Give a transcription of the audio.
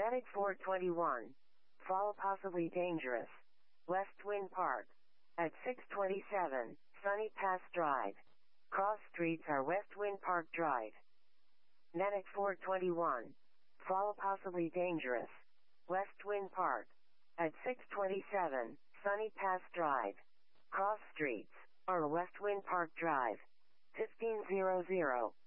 Medic 421. Fall possibly dangerous. West Wind Park. At 627, Sunny Pass Drive. Cross streets are West Wind Park Drive. Medic 421. Fall possibly dangerous. West Wind Park. At 627, Sunny Pass Drive. Cross streets are West Wind Park Drive. 1500.